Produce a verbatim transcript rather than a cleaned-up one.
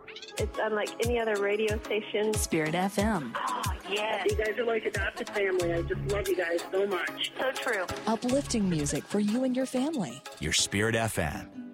It's unlike any other radio station. Spirit F M. Oh, yeah. You guys are like adopted family. I just love you guys so much. So true. Uplifting music for you and your family. Your Spirit F M.